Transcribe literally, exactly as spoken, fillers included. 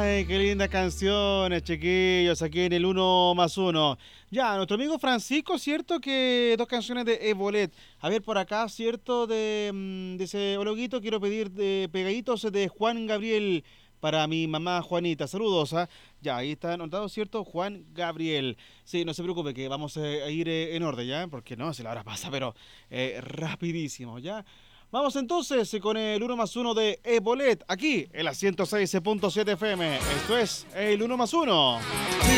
Ay, qué lindas canciones, chiquillos, aquí en el uno más uno. Ya, nuestro amigo Francisco, ¿cierto? Que dos canciones de Ebolet. A ver, por acá, ¿cierto? De, mm, dice, Ologuito, quiero pedir de pegaditos de Juan Gabriel para mi mamá Juanita. Saludos, ¿ah? Ya, ahí está anotado, ¿cierto? Juan Gabriel. Sí, no se preocupe, que vamos eh, a ir eh, en orden, ¿ya? Porque no, se la hora pasa, pero eh, rapidísimo, ¿ya? Vamos entonces con el uno más uno de Ebolet, aquí en la ciento seis punto siete F M. Esto es el uno más uno.